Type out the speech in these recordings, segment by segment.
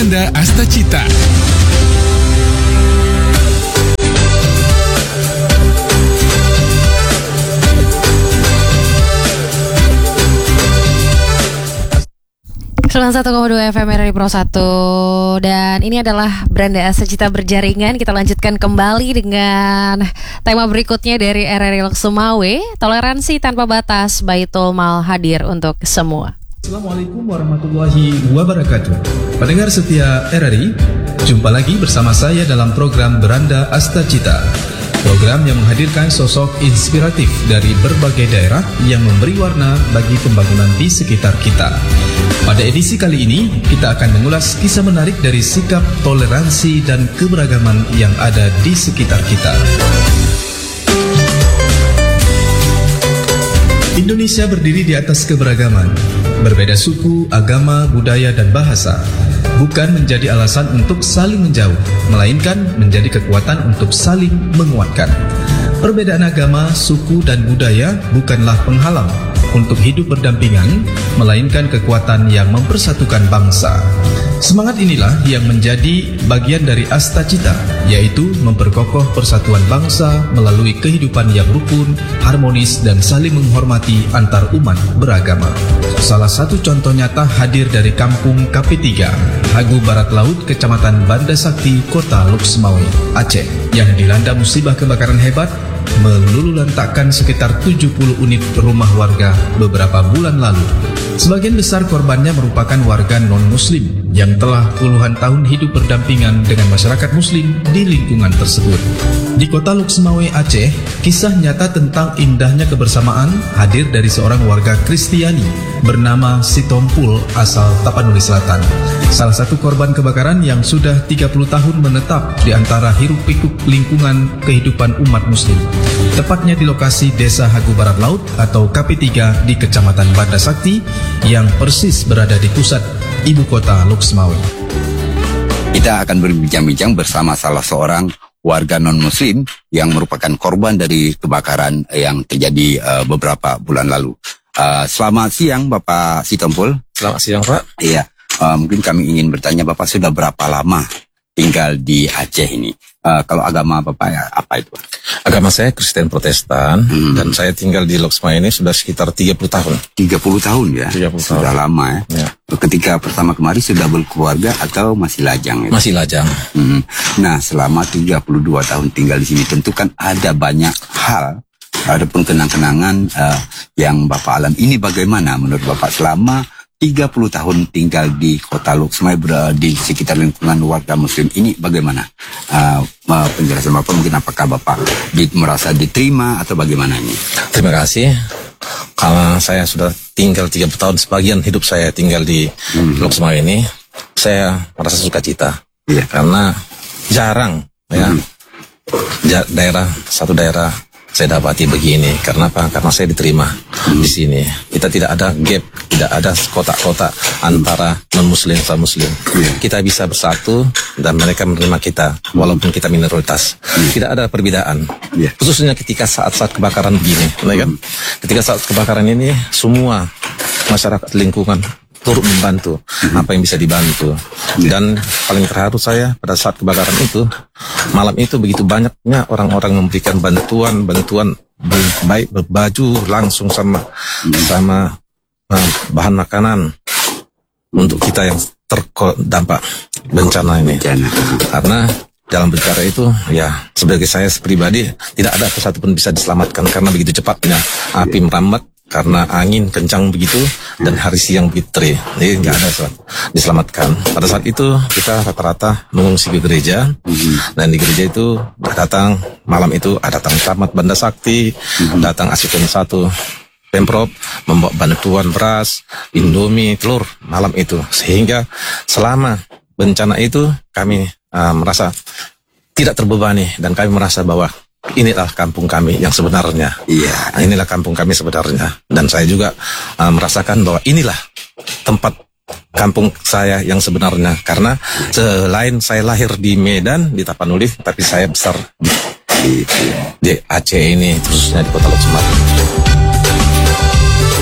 Beranda Astacita. Salam 1,2 FM RRI Pro 1. Dan ini adalah Beranda Astacita berjaringan. Kita lanjutkan kembali dengan tema berikutnya dari RRI Lok Sumawe, toleransi tanpa batas, Baitul Mal hadir untuk semua. Assalamualaikum warahmatullahi wabarakatuh. Pendengar setia RRI, jumpa lagi bersama saya dalam program Beranda Astacita. Program yang menghadirkan sosok inspiratif dari berbagai daerah yang memberi warna bagi pembangunan di sekitar kita. Pada edisi kali ini, kita akan mengulas kisah menarik dari sikap toleransi dan keberagaman yang ada di sekitar kita. Indonesia berdiri di atas keberagaman. Berbeda suku, agama, budaya, dan bahasa bukan menjadi alasan untuk saling menjauh, melainkan menjadi kekuatan untuk saling menguatkan. Perbedaan agama, suku, dan budaya bukanlah penghalang untuk hidup berdampingan, melainkan kekuatan yang mempersatukan bangsa. Semangat inilah yang menjadi bagian dari Astacita, yaitu memperkokoh persatuan bangsa melalui kehidupan yang rukun, harmonis, dan saling menghormati antar umat beragama. Salah satu contoh nyata hadir dari kampung KP3, Hagu Barat Laut, Kecamatan Banda Sakti, Kota Lok Sumawe, Aceh, yang dilanda musibah kebakaran hebat, meluluhlantakkan sekitar 70 unit rumah warga beberapa bulan lalu. Sebagian besar korbannya merupakan warga non-muslim yang telah puluhan tahun hidup berdampingan dengan masyarakat muslim di lingkungan tersebut. Di Kota Lok Sumawe, Aceh, kisah nyata tentang indahnya kebersamaan hadir dari seorang warga Kristiani bernama Sitompul asal Tapanuli Selatan. Salah satu korban kebakaran yang sudah 30 tahun menetap di antara hiruk-pikuk lingkungan kehidupan umat muslim, tepatnya di lokasi Desa Hagu Barat Laut atau KP3 di Kecamatan Banda Sakti yang persis berada di pusat ibu kota Lok Sumawe. Kita akan berbincang-bincang bersama salah seorang warga non-muslim yang merupakan korban dari kebakaran yang terjadi beberapa bulan lalu. Selamat siang Bapak Sitompul. Selamat siang Pak. Iya, mungkin kami ingin bertanya Bapak sudah berapa lama tinggal di Aceh ini? Kalau agama Bapak ya, apa itu? Agama saya Kristen Protestan dan saya tinggal di Lok Sumawe ini sudah sekitar 30 tahun. 30 tahun ya? 30 tahun. Sudah lama ya? Ketika pertama kemari sudah berkeluarga atau masih lajang? Ya? Masih lajang. Nah, selama 32 tahun tinggal di sini tentu kan ada banyak hal, ada pun kenang-kenangan yang Bapak alami. Ini bagaimana menurut Bapak selama 30 tahun tinggal di Kota Lok Sumawe di sekitar lingkungan warga muslim ini bagaimana? Penjelasan Bapak mungkin apakah Bapak merasa diterima atau bagaimana ini? Terima kasih. Karena saya sudah tinggal 30 tahun, sebagian hidup saya tinggal di Lok Sumawe ini, saya merasa sukacita. Iya. Karena jarang ya satu daerah saya dapati begini. Karena apa? Karena saya diterima di sini. Kita tidak ada gap, tidak ada kotak-kotak antara non-muslim sama muslim. Kita bisa bersatu dan mereka menerima kita walaupun kita minoritas. Tidak ada perbedaan. Khususnya ketika saat-saat kebakaran begini, kan? Ketika saat kebakaran ini semua masyarakat lingkungan turut membantu apa yang bisa dibantu. Dan paling terharu saya pada saat kebakaran itu, malam itu begitu banyaknya orang-orang memberikan bantuan baik berbaju langsung sama bahan makanan untuk kita yang terdampak bencana ini. Karena dalam bicara itu ya sebagai saya pribadi tidak ada satu pun bisa diselamatkan karena begitu cepatnya api merambat. Karena angin kencang begitu dan hari siang begitu terik, jadi nggak ada diselamatkan. Pada saat itu kita rata-rata mengungsi ke gereja, dan di gereja itu datang malam itu datang camat Banda Sakti, datang asisten 1 Pemprov membawa bantuan beras, Indomie, telur malam itu, sehingga selama bencana itu kami merasa tidak terbebani dan kami merasa bahwa inilah kampung kami yang sebenarnya. Iya. Inilah kampung kami sebenarnya. Dan saya juga merasakan bahwa inilah tempat kampung saya yang sebenarnya. Karena selain saya lahir di Medan, di Tapanuli, tapi saya besar di Aceh ini, khususnya di Kota Lok Sumawe.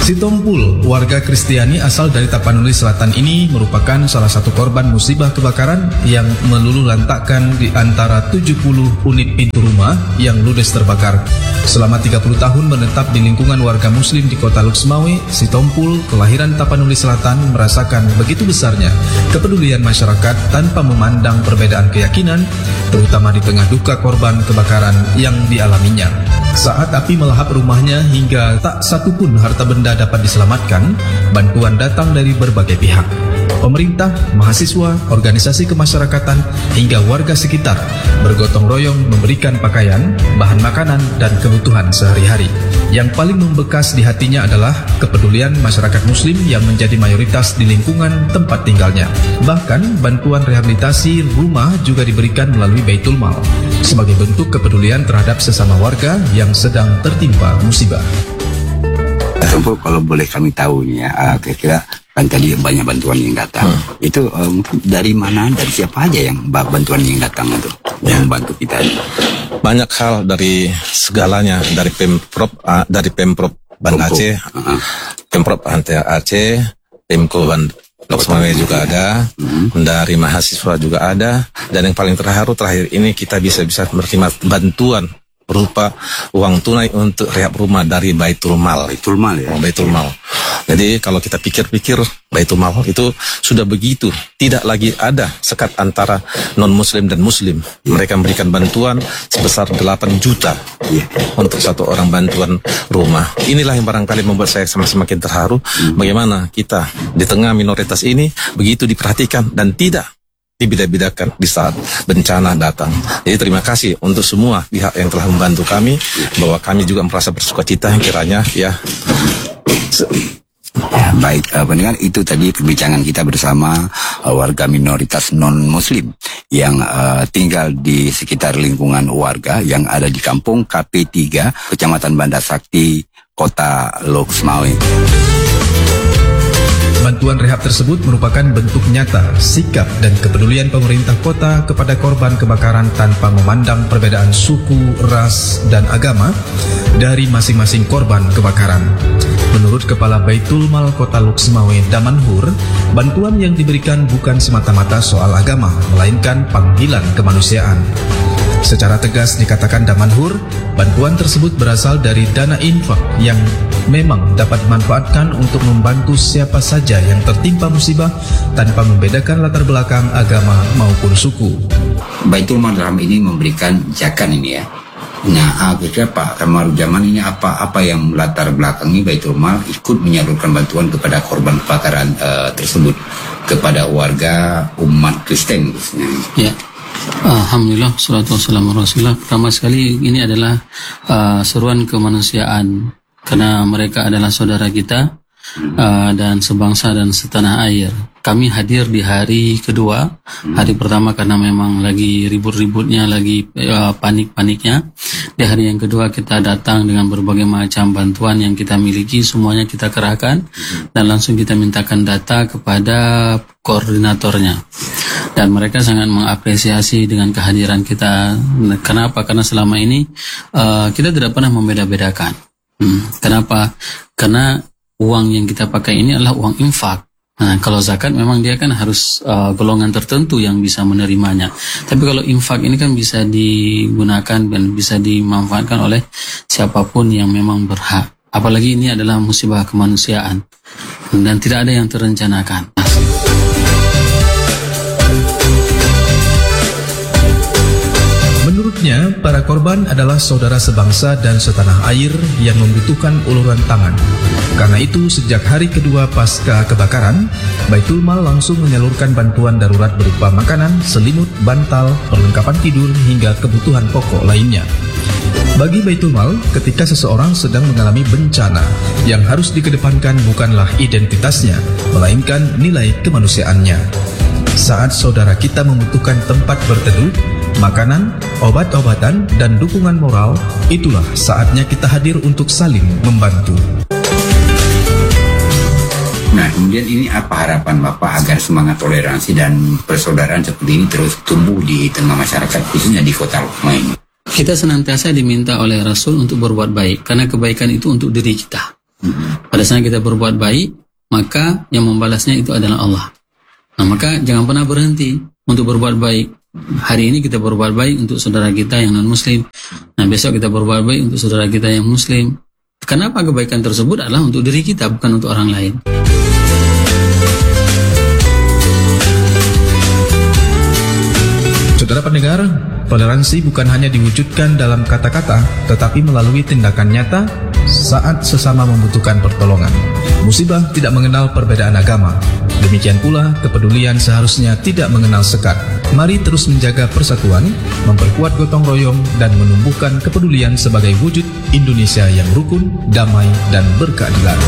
Sitompul, warga Kristiani asal dari Tapanuli Selatan ini merupakan salah satu korban musibah kebakaran yang meluluhlantakkan di antara 70 unit pintu rumah yang ludes terbakar. Selama 30 tahun menetap di lingkungan warga muslim di kota Luxmawe, Sitompul, kelahiran Tapanuli Selatan, merasakan begitu besarnya kepedulian masyarakat tanpa memandang perbedaan keyakinan, terutama di tengah duka korban kebakaran yang dialaminya. Saat api melahap rumahnya hingga tak satu pun harta benda dapat diselamatkan, bantuan datang dari berbagai pihak. Pemerintah, mahasiswa, organisasi kemasyarakatan, hingga warga sekitar bergotong royong memberikan pakaian, bahan makanan, dan kebutuhan sehari-hari. Yang paling membekas di hatinya adalah kepedulian masyarakat muslim yang menjadi mayoritas di lingkungan tempat tinggalnya. Bahkan bantuan rehabilitasi rumah juga diberikan melalui Baitul Mal sebagai bentuk kepedulian terhadap sesama warga yang sedang tertimpa musibah. Sitompul, kalau boleh kami tahu nih ya, kira-kira kan tadi banyak bantuan yang datang. Itu dari mana, dari siapa aja yang bantuan yang datang itu, yang membantu kita? Banyak hal dari segalanya, dari Pemprov Banda Aceh, Pemprov Aceh, Pemko Luxmawe juga ada, dari mahasiswa juga ada, dan yang paling terakhir ini kita bisa menerima bantuan berupa uang tunai untuk rehab rumah dari Baitul Mal. Baitul Mal ya? Baitul Mal. Jadi kalau kita pikir-pikir, Baitul Mal itu sudah begitu, tidak lagi ada sekat antara non-muslim dan muslim. Mereka memberikan bantuan sebesar 8 juta untuk satu orang bantuan rumah. Inilah yang barangkali membuat saya semakin terharu, bagaimana kita di tengah minoritas ini begitu diperhatikan dan tidak dibeda-bedakan di saat bencana datang. Jadi terima kasih untuk semua pihak yang telah membantu kami, bahwa kami juga merasa bersukacita kiranya ya. Baik, pendengar, itu tadi perbincangan kita bersama warga minoritas non-muslim yang tinggal di sekitar lingkungan warga yang ada di kampung KP3, Kecamatan Banda Sakti, Kota Luxmawe. Bantuan rehab tersebut merupakan bentuk nyata sikap dan kepedulian pemerintah kota kepada korban kebakaran tanpa memandang perbedaan suku, ras, dan agama dari masing-masing korban kebakaran. Menurut Kepala Baitul Mal Kota Luxmawe, Damanhur, bantuan yang diberikan bukan semata-mata soal agama, melainkan panggilan kemanusiaan. Secara tegas dikatakan Damanhur, bantuan tersebut berasal dari dana infak yang memang dapat dimanfaatkan untuk membantu siapa saja yang tertimpa musibah tanpa membedakan latar belakang agama maupun suku. Baitul Mal dalam ini memberikan zakat ini ya. Nah, kira-kira Pak Kamarudzaman ini apa yang latar belakangi Baitul Mal ikut menyalurkan bantuan kepada korban kebakaran tersebut kepada warga umat Kristen khususnya? Ya. Alhamdulillah, salatu wassalamu ala Rasulillah. Pertama sekali ini adalah seruan kemanusiaan, karena mereka adalah saudara kita dan sebangsa dan setanah air. Kami hadir di hari kedua. Hari pertama karena memang lagi ribut-ributnya, lagi panik-paniknya. Di hari yang kedua kita datang dengan berbagai macam bantuan yang kita miliki, semuanya kita kerahkan dan langsung kita mintakan data kepada koordinatornya. Dan mereka sangat mengapresiasi dengan kehadiran kita. Kenapa? Karena selama ini kita tidak pernah membeda-bedakan. Kenapa? Karena uang yang kita pakai ini adalah uang infak. Nah, kalau zakat memang dia kan harus golongan tertentu yang bisa menerimanya. Tapi kalau infak ini kan bisa digunakan dan bisa dimanfaatkan oleh siapapun yang memang berhak. Apalagi ini adalah musibah kemanusiaan dan tidak ada yang terencanakan. Menurutnya, para korban adalah saudara sebangsa dan setanah air yang membutuhkan uluran tangan. Karena itu, sejak hari kedua pasca kebakaran, Baitul Mal langsung menyalurkan bantuan darurat berupa makanan, selimut, bantal, perlengkapan tidur, hingga kebutuhan pokok lainnya. Bagi Baitul Mal, ketika seseorang sedang mengalami bencana, yang harus dikedepankan bukanlah identitasnya, melainkan nilai kemanusiaannya. Saat saudara kita membutuhkan tempat berteduh, makanan, obat-obatan, dan dukungan moral, itulah saatnya kita hadir untuk saling membantu. Nah, kemudian ini apa harapan Bapak agar semangat toleransi dan persaudaraan seperti ini terus tumbuh di tengah masyarakat, khususnya di Kota Luxmawe? Kita senantiasa diminta oleh Rasul untuk berbuat baik, karena kebaikan itu untuk diri kita. Pada saat kita berbuat baik, maka yang membalasnya itu adalah Allah. Nah, maka jangan pernah berhenti untuk berbuat baik. Hari ini kita berbuat baik untuk saudara kita yang non-muslim. Nah, besok kita berbuat baik untuk saudara kita yang muslim. Kenapa kebaikan tersebut adalah untuk diri kita, bukan untuk orang lain. Saudara pendengar, toleransi bukan hanya diwujudkan dalam kata-kata, tetapi melalui tindakan nyata saat sesama membutuhkan pertolongan. Musibah tidak mengenal perbedaan agama. Demikian pula, kepedulian seharusnya tidak mengenal sekat. Mari terus menjaga persatuan, memperkuat gotong royong, dan menumbuhkan kepedulian sebagai wujud Indonesia yang rukun, damai, dan berkeadilan.